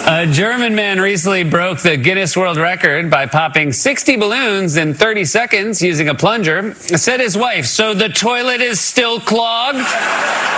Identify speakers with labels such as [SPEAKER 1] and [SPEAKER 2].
[SPEAKER 1] A German man recently broke the Guinness World Record by popping 60 balloons in 30 seconds using a plunger. Said his wife, "So the toilet is still clogged?"